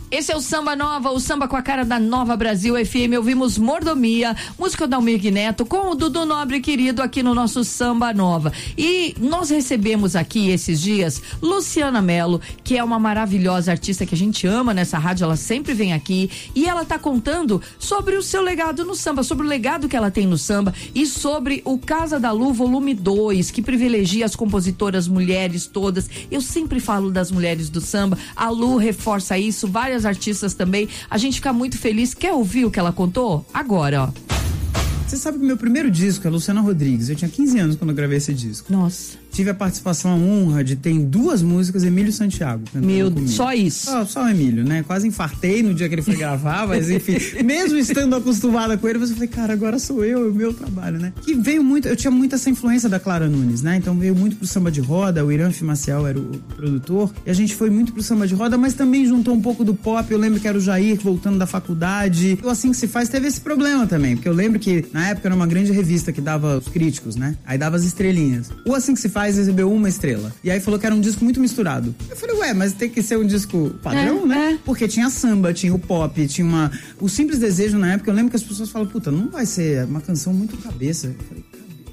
Esse é o Samba Nova, o samba com a cara da Nova Brasil FM. Ouvimos Mordomia, música da Almir Neto com o Dudu Nobre querido aqui no nosso Samba Nova. E nós recebemos aqui esses dias Luciana Mello, que é uma maravilhosa artista que a gente ama nessa rádio, ela sempre vem aqui e ela tá contando sobre o seu legado no samba, sobre o legado que ela tem no samba e sobre o Casa da Lu volume 2, que privilegia as compositoras mulheres todas. Eu sempre falo das mulheres do samba, a Lu reforça isso, várias artistas também. A gente fica muito feliz. Quer ouvir o que ela contou? Agora, ó. Você sabe que o meu primeiro disco é Luciana Rodrigues. Eu tinha 15 anos quando eu gravei esse disco. Nossa. Tive a participação, a honra de ter em 2 músicas Emílio Santiago. Meu, só isso. Só o Emílio, né? Quase infartei no dia que ele foi gravar, mas enfim, mesmo estando acostumada com ele, eu falei, cara, agora sou eu, é o meu trabalho, né? Que veio muito, eu tinha muito essa influência da Clara Nunes, né? Então veio muito pro samba de roda, o Irã Maciel era o produtor, e a gente foi muito pro samba de roda, mas também juntou um pouco do pop. Eu lembro que era o Jair voltando da faculdade. O Assim Que Se Faz teve esse problema também, porque eu lembro que na época era uma grande revista que dava os críticos, né? Aí dava as estrelinhas. O Assim Que Se Faz recebeu 1 estrela. E aí falou que era um disco muito misturado. Eu falei, ué, mas tem que ser um disco padrão, né? Porque tinha samba, tinha o pop, tinha o Simples Desejo na época. Eu lembro que as pessoas falam, puta, não vai ser uma canção muito cabeça. Eu falei,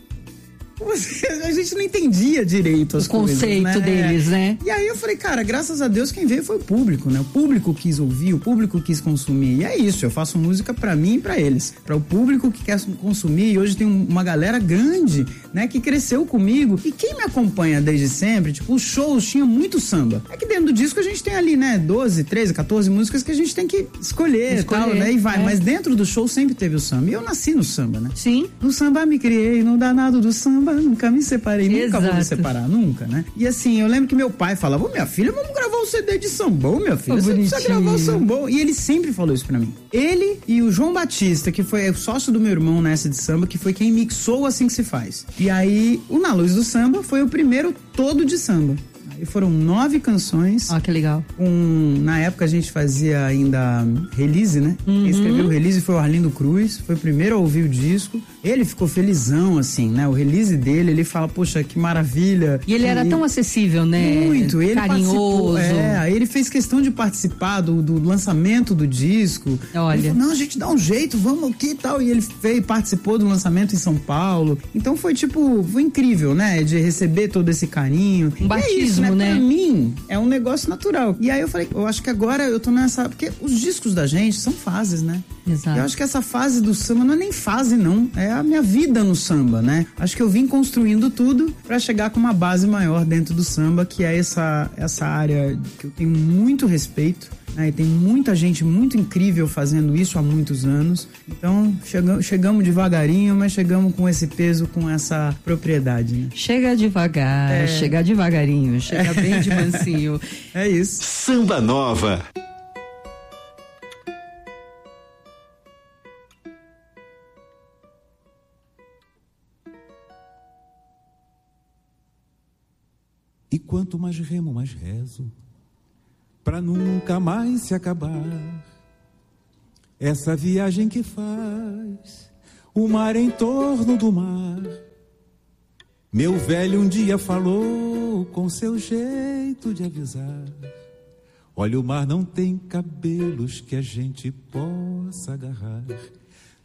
a gente não entendia direito as coisas, conceito, né? Deles, né? E aí eu falei, cara, graças a Deus quem veio foi o público, né? O público quis ouvir, o público quis consumir. E é isso, eu faço música pra mim e pra eles. Pra o público que quer consumir. E hoje tem uma galera grande, né? Que cresceu comigo. E quem me acompanha desde sempre, tipo, os shows tinha muito samba. É que dentro do disco a gente tem ali, né? 12, 13, 14 músicas que a gente tem que escolher e tal, né? E vai. Mas dentro do show sempre teve o samba. E eu nasci no samba, né? Sim. No samba me criei, no danado do samba nunca me separei, nunca vou me separar, nunca, né? E assim, eu lembro que meu pai falava, minha filha, vamos gravar um CD de sambão, minha filha, você precisa gravar um sambão. E ele sempre falou isso pra mim. Ele e o João Batista, que foi o sócio do meu irmão nessa de samba, que foi quem mixou Assim Que Se Faz. E aí, o Na Luz do Samba foi o primeiro todo de samba. E foram 9 canções. Ah, que legal. Na época a gente fazia ainda release, né? Quem escreveu o release foi o Arlindo Cruz, foi o primeiro a ouvir o disco. Ele ficou felizão, assim, né? O release dele, ele fala, poxa, que maravilha. E ele era tão acessível, né? Muito, ele carinhoso. Aí ele fez questão de participar do lançamento do disco. Olha. Ele falou, não, a gente dá um jeito, vamos aqui e tal. E ele participou do lançamento em São Paulo. Então foi incrível, né? De receber todo esse carinho. Um batismo, é isso, né? né? Pra mim, é um negócio natural. E aí eu falei, eu acho que agora eu tô nessa... Porque os discos da gente são fases, né? Exato. Eu acho que essa fase do samba não é nem fase, não. É a minha vida no samba, né? Acho que eu vim construindo tudo pra chegar com uma base maior dentro do samba, que é essa área que eu tenho muito respeito, né? E tem muita gente muito incrível fazendo isso há muitos anos. Então, chegamos devagarinho, mas chegamos com esse peso, com essa propriedade, né? Chega devagar, chega devagarinho, chega bem de mansinho. É isso. Samba Nova. E quanto mais remo, mais rezo, pra nunca mais se acabar essa viagem que faz o mar em torno do mar. Meu velho um dia falou com seu jeito de avisar: olha, o mar não tem cabelos que a gente possa agarrar.